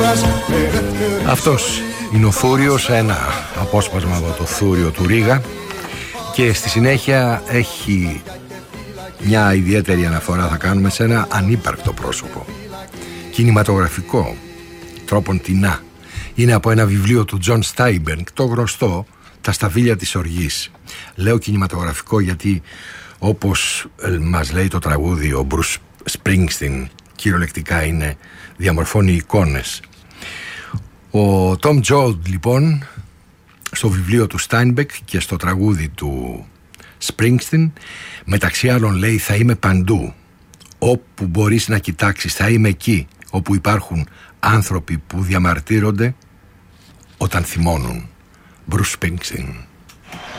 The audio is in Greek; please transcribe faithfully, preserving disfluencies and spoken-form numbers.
Αυτός είναι ο Θούριος, ένα απόσπασμα από το Θούριο του Ρίγα, και στη συνέχεια έχει μια ιδιαίτερη αναφορά θα κάνουμε σε ένα ανύπαρκτο πρόσωπο, κινηματογραφικό τρόπον τεινά. Είναι από ένα βιβλίο του Τζον Στάιμπεργκ, το γνωστό «Τα σταφύλια της οργής». Λέω κινηματογραφικό γιατί, όπως μας λέει το τραγούδι, ο Μπρους Σπρίνγκστιν κυριολεκτικά είναι, διαμορφώνει εικόνες. Ο Τόμ Τζόουντ λοιπόν στο βιβλίο του Στάινμπεκ και στο τραγούδι του Σπρίνγκστιν, μεταξύ άλλων λέει, θα είμαι παντού, όπου μπορείς να κοιτάξεις, θα είμαι εκεί όπου υπάρχουν άνθρωποι που διαμαρτύρονται όταν θυμώνουν. Μπρους Σπρίνγκστιν.